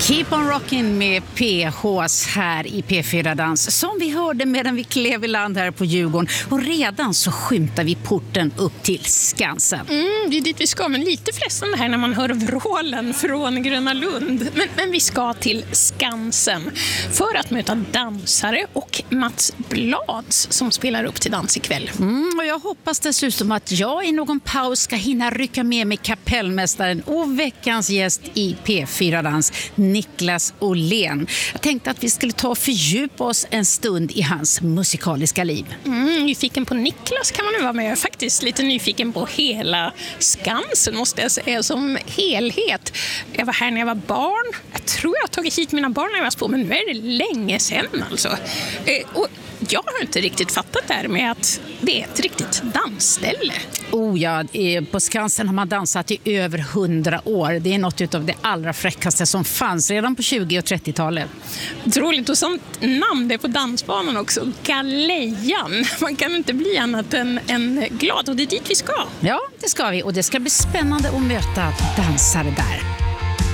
Keep on rocking med PHs här i P4 Dans, som vi hörde medan vi klev i land här på Djurgården. Och redan så skymtar vi porten upp till Skansen. Det är dit vi ska, men lite frestande här när man hör vrålen från Gröna Lund. Men vi ska till Skansen för att möta dansare och Mats Blads som spelar upp till dans ikväll. Och jag hoppas dessutom att jag i någon paus ska hinna rycka med mig kapellmästaren och veckans gäst i P4 Dans, Niklas Åhlén. Jag tänkte att vi skulle ta och fördjupa oss en stund i hans musikaliska liv. Nyfiken på Niklas kan man nu vara med. Jag är faktiskt lite nyfiken på hela Skansen, måste jag säga, som helhet. Jag var här när jag var barn. Jag tror jag har tagit hit mina barn när jag var små, men nu är det länge sedan alltså. Och jag har inte riktigt fattat det här med att det är ett riktigt dansställe. På Skansen har man dansat i över 100 år. Det är något av det allra fräckaste som fanns redan på 20- och 30-talet. Troligt, och sånt namn det är på dansbanan också. Galejan. Man kan inte bli annat än glad, och det är dit vi ska. Ja, det ska vi, och det ska bli spännande att möta dansare där.